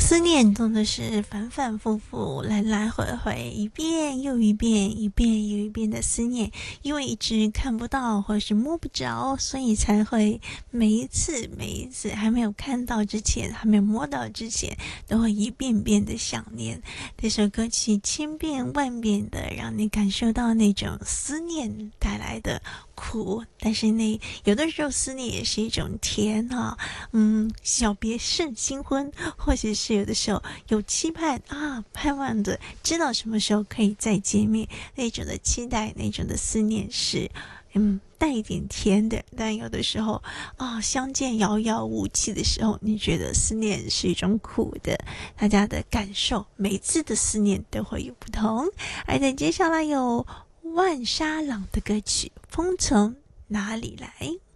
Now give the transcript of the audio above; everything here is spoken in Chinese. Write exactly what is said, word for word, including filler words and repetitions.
思念真的是反反复复，来来回回，一遍又一遍，一遍又一遍的思念。因为一直看不到或是摸不着，所以才会每一次每一次还没有看到之前，还没有摸到之前，都会一遍遍的想念。这首歌曲千遍万遍的让你感受到那种思念带来的苦，但是那有的时候思念也是一种甜啊。嗯，小别胜新婚，或许是有的时候有期盼啊，盼望着知道什么时候可以再见面，那种的期待，那种的思念是嗯带一点甜的。但有的时候啊，相见遥遥无期的时候，你觉得思念是一种苦的。大家的感受每次的思念都会有不同。而在接下来有万沙朗的歌曲《风从哪里来》。